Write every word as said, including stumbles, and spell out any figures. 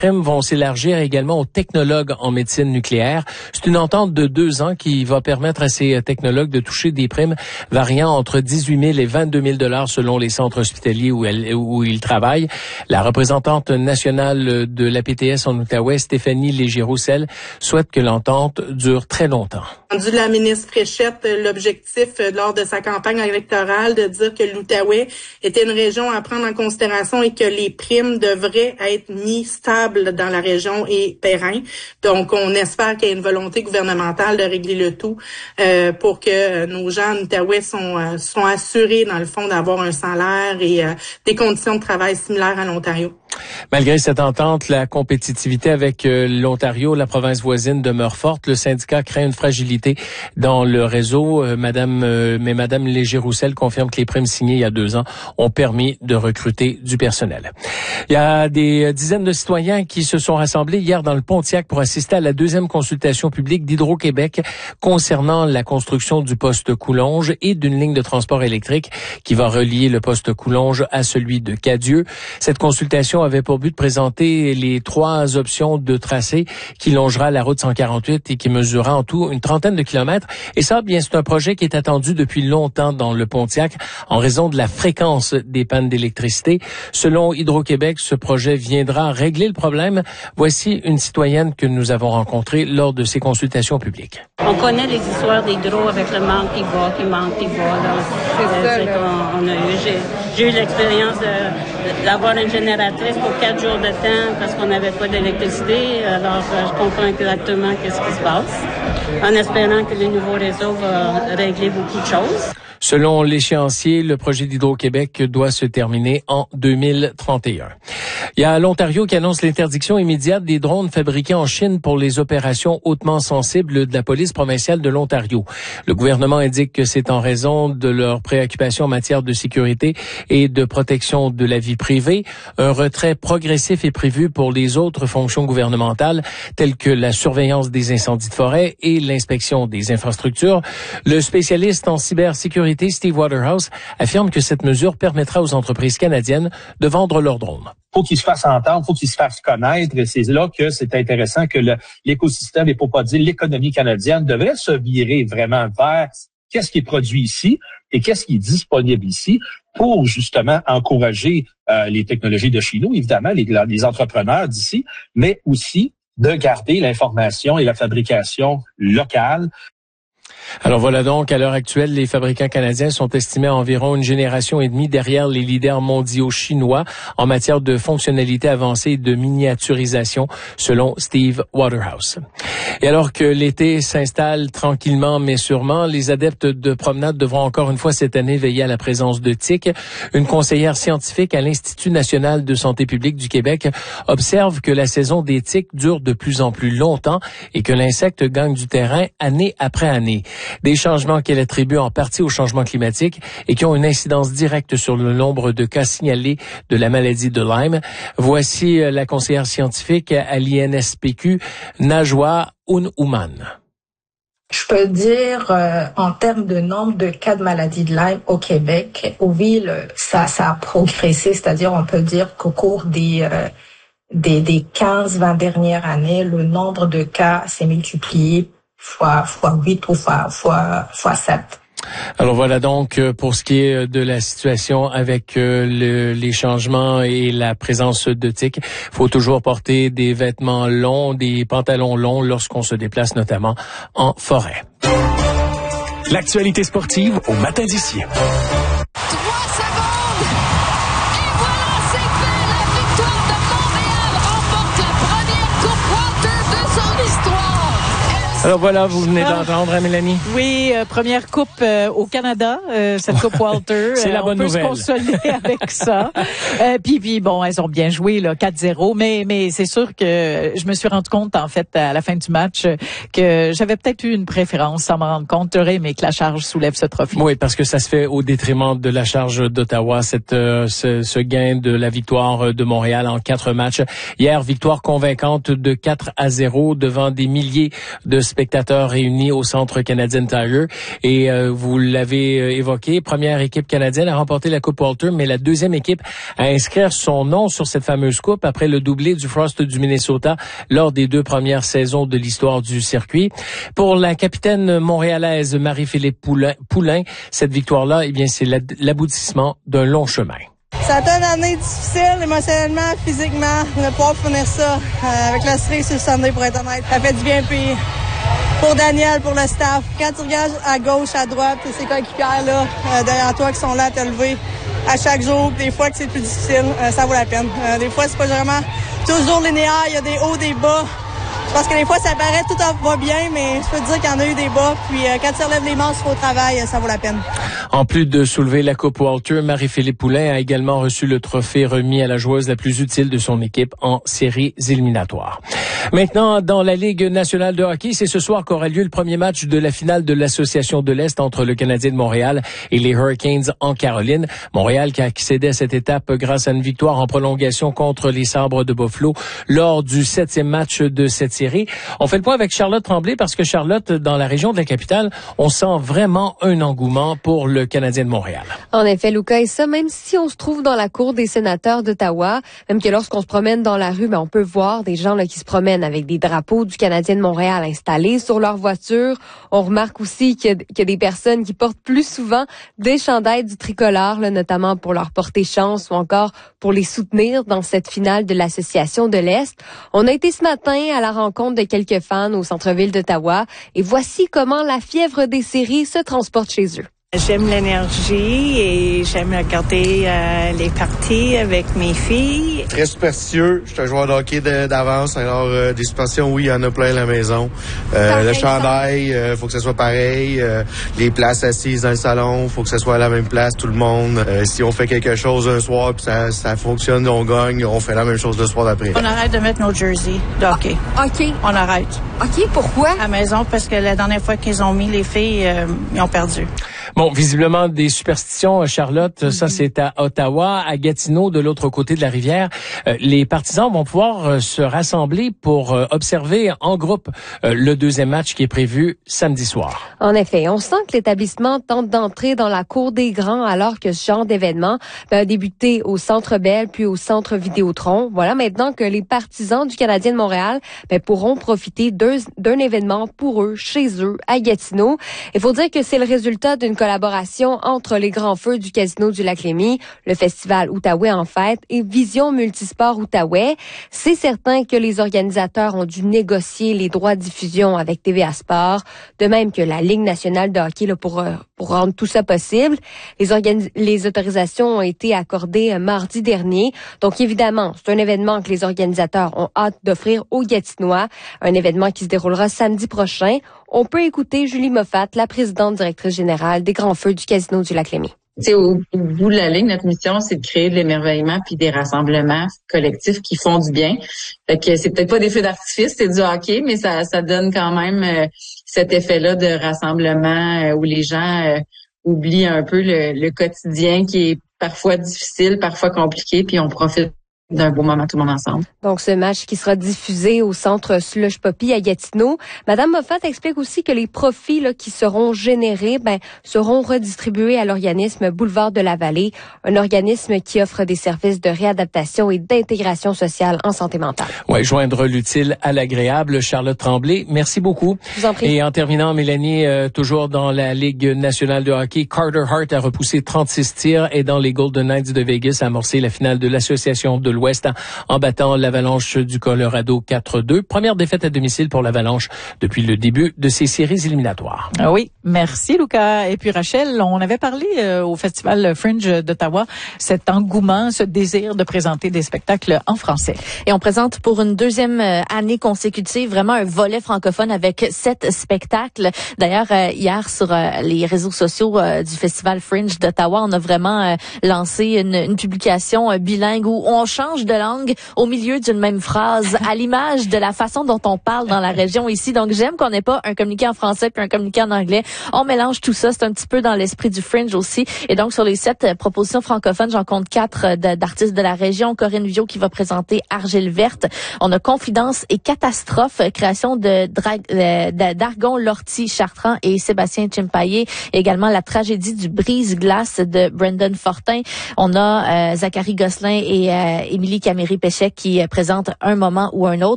primes vont s'élargir également aux technologues en médecine nucléaire. C'est une entente de deux ans qui va permettre à ces technologues de toucher des primes variant entre dix-huit mille et vingt-deux mille dollars selon les centres hospitaliers où, elle, où ils travaillent. La représentante nationale de l'A P T S en Outaouais, Stéphanie Léger-Roussel, souhaite que l'entente dure très longtemps. Rendu la ministre Fréchette l'objectif lors de sa campagne électorale de dire que l'Outaouais était une région à prendre en considération et que les primes devraient être mises stables dans la région et pérennes. Donc, on espère qu'il y a une volonté gouvernementale de régler le tout euh, pour que nos gens en Outaouais sont, euh, sont assurés, dans le fond, d'avoir un salaire et euh, des conditions de travail similaires à l'Ontario. Malgré cette entente, la compétitivité avec euh, l'Ontario, la province voisine, demeure forte. Le syndicat craint une fragilité dans le réseau. Euh, Madame, euh, mais Madame Léger-Roussel confirme que les primes signées il y a deux ans ont permis de recruter du personnel. Il y a des dizaines de citoyens qui se sont rassemblés hier dans le Pontiac pour assister à la deuxième consultation publique d'Hydro-Québec concernant la construction du poste Coulonge et d'une ligne de transport électrique qui va relier le poste Coulonge à celui de Cadieux. Cette consultation avait pour but de présenter les trois options de tracé qui longera la route cent quarante-huit et qui mesurera en tout une trentaine de kilomètres. Et ça, bien, c'est un projet qui est attendu depuis longtemps dans le Pontiac en raison de la fréquence des pannes d'électricité. Selon Hydro-Québec, ce projet viendra régler le problème. Voici une citoyenne que nous avons rencontrée lors de ces consultations publiques. On connaît les histoires d'Hydro avec le manque qui va, qui manque, qui va. Là. C'est ça, là. On, on a eu, j'ai, j'ai eu l'expérience de, d'avoir une génératrice pour quatre jours de temps parce qu'on n'avait pas d'électricité. Alors, je comprends exactement qu'est-ce qui se passe, en espérant que le nouveau réseau va régler beaucoup de choses. Selon l'échéancier, le projet d'Hydro-Québec doit se terminer en deux mille trente et un. Il y a l'Ontario qui annonce l'interdiction immédiate des drones fabriqués en Chine pour les opérations hautement sensibles de la police provinciale de l'Ontario. Le gouvernement indique que c'est en raison de leurs préoccupations en matière de sécurité et de protection de la vie privée. Un retrait progressif est prévu pour les autres fonctions gouvernementales telles que la surveillance des incendies de forêt et l'inspection des infrastructures. Le spécialiste en cybersécurité Steve Waterhouse affirme que cette mesure permettra aux entreprises canadiennes de vendre leurs drones. Faut qu'ils se fassent entendre, faut qu'ils se fassent connaître, et c'est là que c'est intéressant que le, l'écosystème, et pour pas dire l'économie canadienne, devrait se virer vraiment vers qu'est-ce qui est produit ici et qu'est-ce qui est disponible ici pour justement encourager euh, les technologies de chez nous, évidemment, les, les entrepreneurs d'ici, mais aussi de garder l'information et la fabrication locale. Alors voilà donc, à l'heure actuelle, les fabricants canadiens sont estimés à environ une génération et demie derrière les leaders mondiaux chinois en matière de fonctionnalités avancées et de miniaturisation, selon Steve Waterhouse. Et alors que l'été s'installe tranquillement mais sûrement, les adeptes de promenade devront encore une fois cette année veiller à la présence de tiques. Une conseillère scientifique à l'Institut national de santé publique du Québec observe que la saison des tiques dure de plus en plus longtemps et que l'insecte gagne du terrain année après année. Des changements qu'elle attribue en partie au changement climatique et qui ont une incidence directe sur le nombre de cas signalés de la maladie de Lyme. Voici la conseillère scientifique à l'I N S P Q, Najwa Ounouman. Je peux dire, euh, en termes de nombre de cas de maladie de Lyme au Québec, oui, le, ça, ça a progressé, c'est-à-dire on peut dire qu'au cours des... Euh, des, des quinze vingt dernières années, le nombre de cas s'est multiplié fois fois huit ou fois fois fois sept. Alors voilà donc pour ce qui est de la situation avec le, les changements et la présence de tiques. Il faut toujours porter des vêtements longs, des pantalons longs lorsqu'on se déplace notamment en forêt. L'actualité sportive au matin d'ici. Alors voilà, vous venez d'entendre, hein, Mélanie? Oui, euh, première coupe euh, au Canada, euh, cette coupe Walter. C'est la euh, bonne on peut nouvelle. se consoler avec ça. Euh, puis, puis bon, elles ont bien joué là, quatre zéro, mais mais c'est sûr que je me suis rendu compte en fait à la fin du match que j'avais peut-être eu une préférence sans me rendre compte. J'aurais aimé que la Charge soulève ce trophée. Oui, parce que ça se fait au détriment de la Charge d'Ottawa, cette euh, ce, ce gain de la victoire de Montréal en quatre matchs. Hier, victoire convaincante de quatre à zéro devant des milliers de spectateurs réunis au Centre Canadian Tire. Et euh, vous l'avez euh, évoqué, première équipe canadienne à remporter la Coupe Walter, mais la deuxième équipe à inscrire son nom sur cette fameuse coupe après le doublé du Frost du Minnesota lors des deux premières saisons de l'histoire du circuit. Pour la capitaine montréalaise Marie-Philippe Poulain, Poulain cette victoire-là, eh bien, c'est l'aboutissement d'un long chemin. Ça a été une année difficile, émotionnellement, physiquement, de pouvoir finir ça euh, avec la cerise sur le Sunday, pour être honnête. Ça fait du bien, puis pour Daniel, pour le staff. Quand tu regardes à gauche, à droite, ces coéquipières là, euh, derrière toi qui sont là à te lever à chaque jour, des fois que c'est plus difficile, euh, ça vaut la peine. Euh, des fois, c'est pas vraiment toujours linéaire, il y a des hauts, des bas. Parce que des fois, ça paraît tout va bien, mais je peux te dire qu'il y en a eu des bas. Puis euh, quand tu relèves les manches au travail, ça vaut la peine. En plus de soulever la Coupe Walter, Marie-Philippe Poulain a également reçu le trophée remis à la joueuse la plus utile de son équipe en séries éliminatoires. Maintenant, dans la Ligue nationale de hockey, c'est ce soir qu'aura lieu le premier match de la finale de l'Association de l'Est entre le Canadien de Montréal et les Hurricanes en Caroline. Montréal qui a accédé à cette étape grâce à une victoire en prolongation contre les Sabres de Buffalo lors du septième match de cette série. On fait le point avec Charlotte Tremblay parce que Charlotte, dans la région de la capitale, on sent vraiment un engouement pour le Canadien de Montréal. En effet, Lucas, et ça, même si on se trouve dans la cour des sénateurs d'Ottawa, même que lorsqu'on se promène dans la rue, ben, on peut voir des gens là, qui se promènent avec des drapeaux du Canadien de Montréal installés sur leur voiture. On remarque aussi qu'il y a, qu'il y a des personnes qui portent plus souvent des chandails du tricolore, là, notamment pour leur porter chance ou encore pour les soutenir dans cette finale de l'Association de l'Est. On a été ce matin à la rencontre de quelques fans au centre-ville d'Ottawa et voici comment la fièvre des séries se transporte chez eux. J'aime l'énergie et j'aime regarder euh, les parties avec mes filles. Très superstitieux. Je suis un joueur de hockey de, d'avance. Alors, euh, des superstitions, oui, il y en a plein à la maison. Euh, le chandail, il euh, faut que ce soit pareil. Euh, les places assises dans le salon, faut que ce soit à la même place, tout le monde. Euh, si on fait quelque chose un soir puis ça, ça fonctionne, on gagne, on fait la même chose le soir d'après. On arrête de mettre nos jerseys de hockey. OK. On arrête. OK, pourquoi? À la maison, parce que la dernière fois qu'ils ont mis les filles, euh, ils ont perdu. Bon, visiblement des superstitions, Charlotte, ça c'est à Ottawa, à Gatineau, de l'autre côté de la rivière. Euh, les partisans vont pouvoir euh, se rassembler pour euh, observer en groupe euh, le deuxième match qui est prévu samedi soir. En effet, on sent que l'établissement tente d'entrer dans la cour des grands alors que ce genre d'événement ben, a débuté au Centre Bell puis au Centre Vidéotron. Voilà maintenant que les partisans du Canadien de Montréal ben, pourront profiter d'un, d'un événement pour eux, chez eux, à Gatineau. Il faut dire que c'est le résultat d'une collaboration entre les grands feux du Casino du Lac-Lémy, le Festival Outaouais en fête et Vision Multisport Outaouais. C'est certain que les organisateurs ont dû négocier les droits de diffusion avec T V A Sport, de même que la Ligue nationale de hockey là, pour, pour rendre tout ça possible. Les, organi- les autorisations ont été accordées mardi dernier. Donc évidemment, c'est un événement que les organisateurs ont hâte d'offrir aux Gatinois, un événement qui se déroulera samedi prochain. On peut écouter Julie Moffat, la présidente directrice générale des Grands Feux du Casino du Lac-Lémy. T'sais, au, au bout de la ligne, notre mission, c'est de créer de l'émerveillement puis des rassemblements collectifs qui font du bien. Fait que c'est peut-être pas des feux d'artifice, c'est du hockey, mais ça, ça donne quand même euh, cet effet-là de rassemblement euh, où les gens euh, oublient un peu le, le quotidien qui est parfois difficile, parfois compliqué, puis on profite d'un beau moment tout le monde ensemble. Donc, ce match qui sera diffusé au centre Slush Poppy à Gatineau. Madame Moffat explique aussi que les profits là, qui seront générés ben, seront redistribués à l'organisme Boulevard de la Vallée, un organisme qui offre des services de réadaptation et d'intégration sociale en santé mentale. Ouais, joindre l'utile à l'agréable. Charlotte Tremblay, merci beaucoup. Je vous en prie. Et en terminant, Mélanie, euh, toujours dans la Ligue nationale de hockey, Carter Hart a repoussé trente-six tirs et dans les Golden Knights de Vegas a amorcé la finale de l'Association de l'Ouest en battant l'Avalanche du Colorado quatre deux. Première défaite à domicile pour l'Avalanche depuis le début de ces séries éliminatoires. Ah oui, merci Lucas. Et puis Rachel, on avait parlé euh, au Festival Fringe d'Ottawa, cet engouement, ce désir de présenter des spectacles en français. Et on présente pour une deuxième année consécutive vraiment un volet francophone avec sept spectacles. D'ailleurs, euh, hier sur euh, les réseaux sociaux euh, du Festival Fringe d'Ottawa, on a vraiment euh, lancé une, une publication euh, bilingue où on chante mélange de langues au milieu d'une même phrase, à l'image de la façon dont on parle dans la région ici. Donc, j'aime qu'on n'ait pas un communiqué en français puis un communiqué en anglais. On mélange tout ça. C'est un petit peu dans l'esprit du Fringe aussi. Et donc, sur les sept euh, propositions francophones, j'en compte quatre euh, d'artistes de la région. Corinne Viau qui va présenter Argile verte. On a Confidence et Catastrophe, euh, création de, Dra- euh, de d'Argon Lortie Chartrand et Sébastien Chimpaillé. Également la tragédie du brise-glace de Brendan Fortin. On a euh, Zachary Gosselin et euh, Émilie Caméry-Péchec qui euh, présentent Un moment ou un autre.